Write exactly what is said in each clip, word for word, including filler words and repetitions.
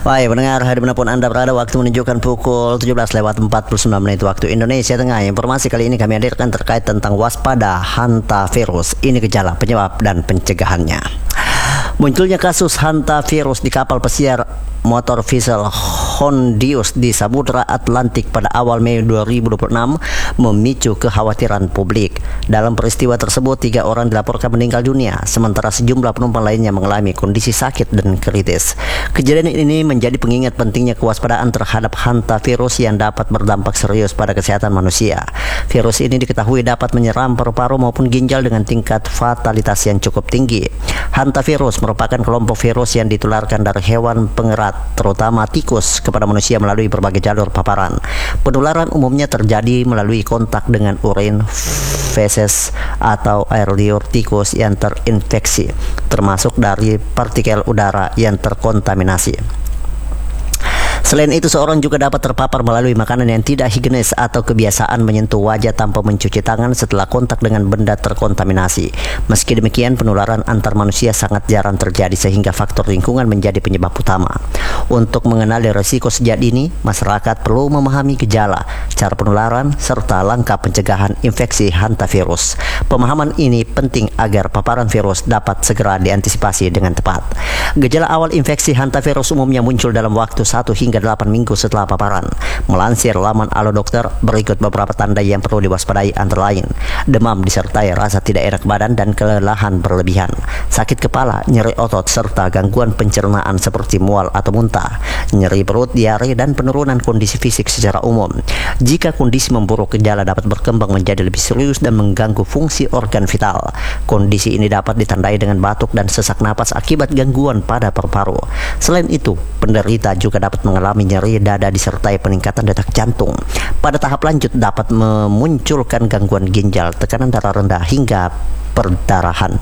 Baik, pendengar, dimanapun Anda berada, waktu menunjukkan pukul tujuh belas lewat empat puluh sembilan menit waktu Indonesia Tengah. Informasi kali ini kami hadirkan terkait tentang waspada hantavirus. Ini gejala, penyebab, dan pencegahannya. Munculnya kasus hantavirus di kapal pesiar motor vessel Hondius di Samudra Atlantik pada awal Mei dua ribu dua puluh enam memicu kekhawatiran publik. Dalam peristiwa tersebut, tiga orang dilaporkan meninggal dunia, sementara sejumlah penumpang lainnya mengalami kondisi sakit dan kritis. Kejadian ini menjadi pengingat pentingnya kewaspadaan terhadap hantavirus yang dapat berdampak serius pada kesehatan manusia. Virus ini diketahui dapat menyerang paru-paru maupun ginjal dengan tingkat fatalitas yang cukup tinggi. Hantavirus merupakan kelompok virus yang ditularkan dari hewan pengerat, terutama tikus, kepada manusia melalui berbagai jalur paparan. Penularan umumnya terjadi melalui kontak dengan urin, feses, atau air liur tikus yang terinfeksi, termasuk dari partikel udara yang terkontaminasi. Selain itu, seorang juga dapat terpapar melalui makanan yang tidak higienis atau kebiasaan menyentuh wajah tanpa mencuci tangan setelah kontak dengan benda terkontaminasi. Meski demikian, penularan antar manusia sangat jarang terjadi sehingga faktor lingkungan menjadi penyebab utama. Untuk mengenali risiko sejak dini, masyarakat perlu memahami gejala, cara penularan, serta langkah pencegahan infeksi hantavirus. Pemahaman ini penting agar paparan virus dapat segera diantisipasi dengan tepat. Gejala awal infeksi hantavirus umumnya muncul dalam waktu satu hingga delapan minggu setelah paparan. Melansir laman Alo Dokter, berikut beberapa tanda yang perlu diwaspadai antara lain: demam disertai rasa tidak enak badan dan kelelahan berlebihan, sakit kepala, nyeri otot, serta gangguan pencernaan seperti mual atau muntah, nyeri perut, diare, dan penurunan kondisi fisik secara umum. Jika kondisi memburuk, gejala dapat berkembang menjadi lebih serius dan mengganggu fungsi organ vital. Kondisi ini dapat ditandai dengan batuk dan sesak napas akibat gangguan pada paru-paru. Selain itu, penderita juga dapat mengalami nyeri dada disertai peningkatan detak jantung. Pada tahap lanjut dapat memunculkan gangguan ginjal, tekanan darah rendah, hingga perdarahan.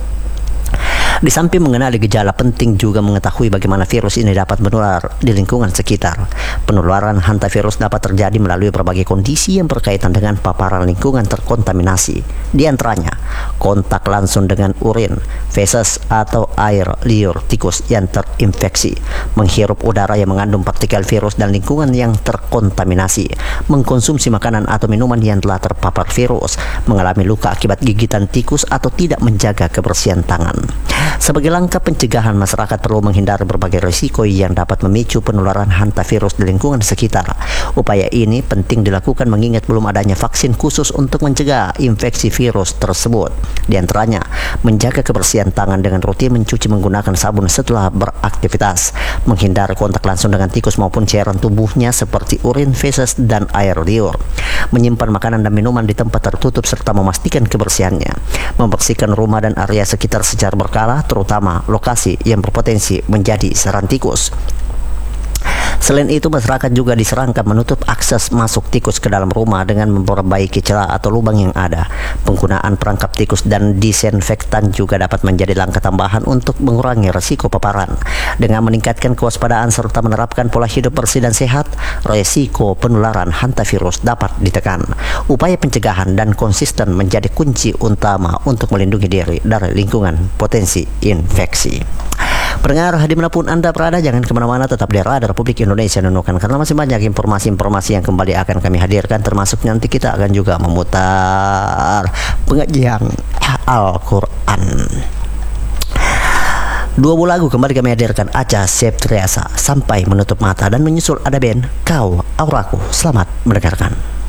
Di samping mengenali gejala, penting juga mengetahui bagaimana virus ini dapat menular di lingkungan sekitar. Penularan hantavirus dapat terjadi melalui berbagai kondisi yang berkaitan dengan paparan lingkungan terkontaminasi. Di antaranya, kontak langsung dengan urin, feses, atau air liur tikus yang terinfeksi, menghirup udara yang mengandung partikel virus dan lingkungan yang terkontaminasi, mengkonsumsi makanan atau minuman yang telah terpapar virus, mengalami luka akibat gigitan tikus, atau tidak menjaga kebersihan tangan. Sebagai langkah pencegahan, masyarakat perlu menghindari berbagai risiko yang dapat memicu penularan hantavirus di lingkungan sekitar. Upaya ini penting dilakukan mengingat belum adanya vaksin khusus untuk mencegah infeksi virus tersebut. Di antaranya, menjaga kebersihan tangan dengan rutin mencuci menggunakan sabun setelah beraktivitas, menghindari kontak langsung dengan tikus maupun cairan tubuhnya seperti urin, feses, dan air liur, menyimpan makanan dan minuman di tempat tertutup serta memastikan kebersihannya, membersihkan rumah dan area sekitar secara berkala, terutama lokasi yang berpotensi menjadi sarang tikus. Selain itu, masyarakat juga disarankan menutup akses masuk tikus ke dalam rumah dengan memperbaiki celah atau lubang yang ada. Penggunaan perangkap tikus dan disinfektan juga dapat menjadi langkah tambahan untuk mengurangi risiko paparan. Dengan meningkatkan kewaspadaan serta menerapkan pola hidup bersih dan sehat, risiko penularan hantavirus dapat ditekan. Upaya pencegahan dan konsisten menjadi kunci utama untuk melindungi diri dari lingkungan potensi infeksi. Pendengar, dimanapun Anda berada, jangan kemana-mana, tetap di Radar Republik Indonesia Nunukan, karena masih banyak informasi-informasi yang kembali akan kami hadirkan, termasuk nanti kita akan juga memutar pengajian Al-Quran. Dua buah lagu kembali kami hadirkan, Acha Septriasa, Sampai Menutup Mata, dan menyusul ada band Kau Auraku. Selamat mendengarkan.